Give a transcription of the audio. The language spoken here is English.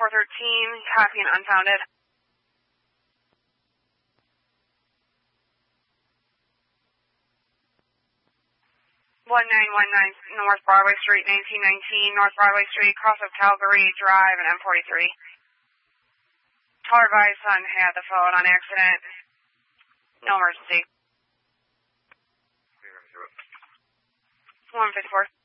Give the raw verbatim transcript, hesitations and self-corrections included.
four thirteen, copy and unfounded. one nine one nine North Broadway Street, nineteen nineteen, North Broadway Street, cross of Calgary Drive and M forty-three. Caller advised son had the phone on accident. No emergency. one fifty-four.